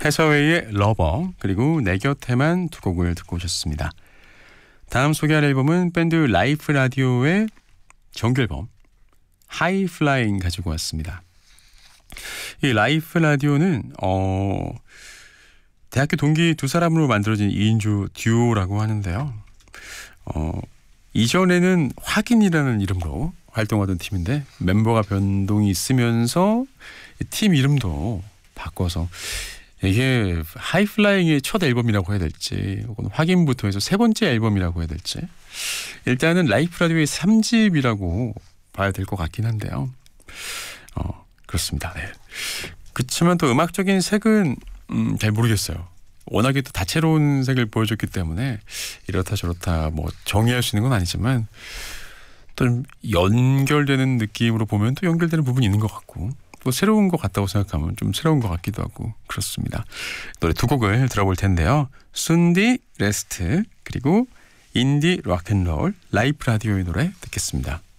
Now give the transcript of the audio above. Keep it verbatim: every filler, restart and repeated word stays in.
해서웨이의 러버 그리고 내 곁에만 두 곡을 듣고 오셨습니다. 다음 소개할 앨범은 밴드 라이프 라디오의 정규 앨범 하이 플라잉 가지고 왔습니다. 이 라이프 라디오는 어, 대학교 동기 두 사람으로 만들어진 이 인조 듀오라고 하는데요. 어, 이전에는 확인이라는 이름으로 활동하던 팀인데 멤버가 변동이 있으면서 팀 이름도 바꿔서 이게 하이플라잉의 첫 앨범이라고 해야 될지 혹은 확인부터 해서 세 번째 앨범이라고 해야 될지 일단은 라이프 라디오의 삼 집이라고 봐야 될 것 같긴 한데요. 어, 그렇습니다. 네. 그렇지만 또 음악적인 색은 음, 잘 모르겠어요. 워낙에 또 다채로운 색을 보여줬기 때문에 이렇다 저렇다 뭐 정의할 수 있는 건 아니지만 또 연결되는 느낌으로 보면 또 연결되는 부분이 있는 것 같고 또 새로운 것 같다고 생각하면 좀 새로운 것 같기도 하고 그렇습니다. 노래 두 곡을 들어볼 텐데요. 순디 레스트 그리고 인디 락앤롤 라이프 라디오의 노래 듣겠습니다.